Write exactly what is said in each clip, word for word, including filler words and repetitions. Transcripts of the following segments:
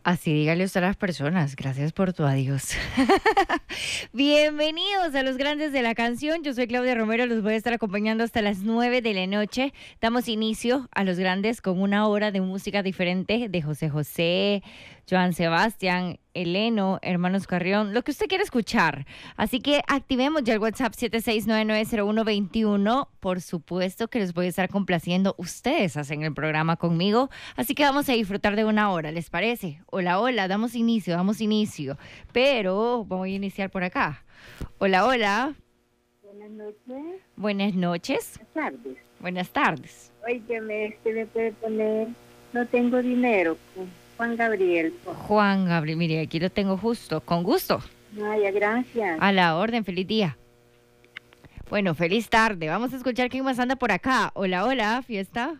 Así dígale usted a las personas. Gracias por tu adiós. Bienvenidos a los grandes de la canción. Yo soy Claudia Romero. Los voy a estar acompañando hasta las nueve de la noche. Damos inicio a los grandes con una hora de música diferente de José José, Joan Sebastián, Eleno, Hermanos Carrión, lo que usted quiera escuchar. Así que activemos ya el WhatsApp siete seis nueve nueve cero uno dos uno. Por supuesto que les voy a estar complaciendo. Ustedes hacen el programa conmigo. Así que vamos a disfrutar de una hora, ¿les parece? Hola, hola, damos inicio, damos inicio. Pero voy a iniciar por acá. Hola, hola. Buenas noches. Buenas noches. Buenas tardes. Buenas tardes. Óigame, este le puede poner, no tengo dinero, con Juan Gabriel. Juan Gabriel, mire, aquí lo tengo justo, con gusto. Vaya, gracias. A la orden, feliz día. Bueno, feliz tarde. Vamos a escuchar quién más anda por acá. Hola, hola, fiesta.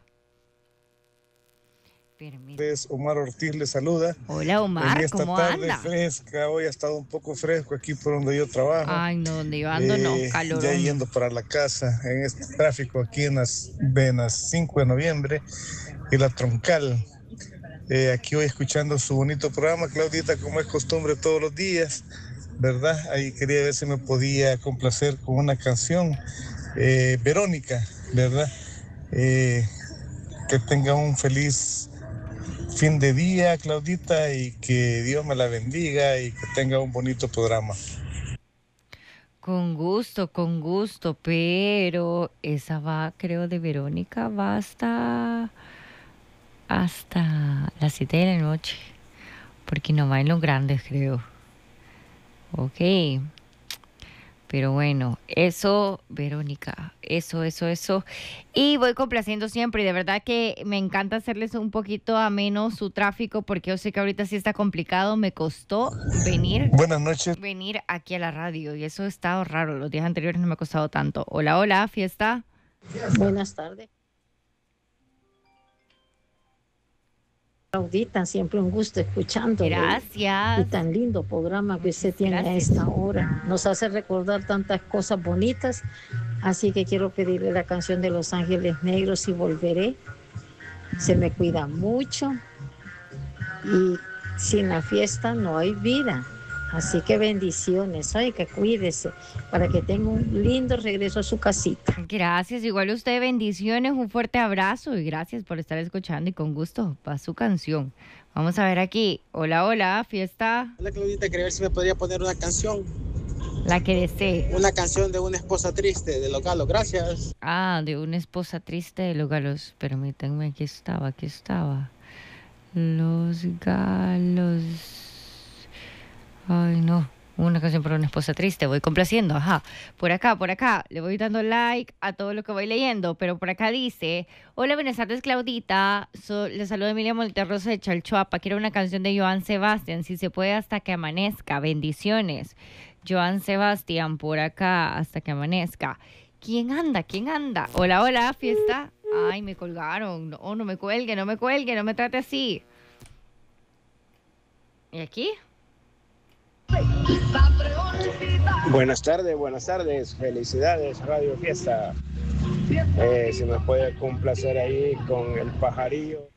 Permítame. Omar Ortiz le saluda. Hola, Omar, esta ¿cómo tarde anda? Fresca, hoy ha estado un poco fresco aquí por donde yo trabajo. Ay, no, donde yo ando, no, Eh, calor. Ya yendo para la casa en este tráfico aquí en las venas cinco de noviembre y la Troncal. Eh, aquí hoy escuchando su bonito programa, Claudita, como es costumbre todos los días, ¿verdad? Ahí quería ver si me podía complacer con una canción. Eh, Verónica, ¿verdad? Eh, que tenga un feliz fin de día, Claudita, y que Dios me la bendiga y que tenga un bonito programa. Con gusto, con gusto, pero esa va, creo, de Verónica, va hasta, hasta las siete de la noche, porque no va en los grandes, creo. Ok. Pero bueno, eso, Verónica, eso, eso, eso. Y voy complaciendo siempre. Y de verdad que me encanta hacerles un poquito ameno su tráfico, porque yo sé que ahorita sí está complicado. Me costó venir. Buenas noches. Venir aquí a la radio. Y eso ha estado raro. Los días anteriores no me ha costado tanto. Hola, hola, fiesta. Buenas tardes. Claudita, siempre un gusto escuchando. Gracias. Y tan lindo programa que usted tiene Gracias. A esta hora. Nos hace recordar tantas cosas bonitas. Así que quiero pedirle la canción de Los Ángeles Negros y Volveré. Se me cuida mucho. Y sin la fiesta no hay vida. Así que bendiciones, ay, que cuídese para que tenga un lindo regreso a su casita. Gracias, igual a usted, bendiciones, un fuerte abrazo y gracias por estar escuchando y con gusto para su canción. Vamos a ver aquí, hola, hola, fiesta. Hola Claudita, quería ver si me podría poner una canción. La que desee. Una canción de una esposa triste de Los Galos, gracias. Ah, de una esposa triste de Los Galos, permítanme, aquí estaba, aquí estaba. Los Galos... Ay, no, una canción para una esposa triste, voy complaciendo, ajá. Por acá, por acá, le voy dando like a todo lo que voy leyendo, pero por acá dice, hola, buenas tardes, Claudita, so, le saludo Emilia Monterrosa de Chalchuapa, quiero una canción de Joan Sebastián, si se puede hasta que amanezca, bendiciones. Joan Sebastián, por acá, hasta que amanezca. ¿Quién anda? ¿Quién anda? Hola, hola, fiesta. Ay, me colgaron, no, no me cuelgue, no me cuelgue, no me trate así. ¿Y aquí? Buenas tardes, buenas tardes, felicidades Radio Fiesta. Eh, si me puede complacer ahí con El Pajarillo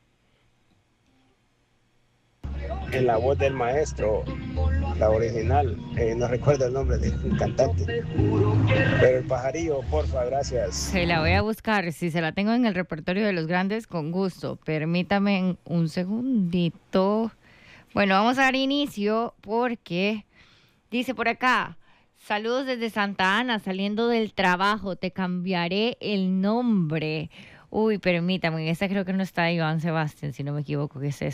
en la voz del maestro, la original, eh, no recuerdo el nombre del cantante, pero El Pajarillo, porfa, gracias. Se la voy a buscar, si se la tengo en el repertorio de los grandes, con gusto. Permítame un segundito. Bueno, vamos a dar inicio porque dice por acá, saludos desde Santa Ana, saliendo del trabajo, te cambiaré el nombre. Uy, permítame, esta creo que no está Joan Sebastián, si no me equivoco, que es esta.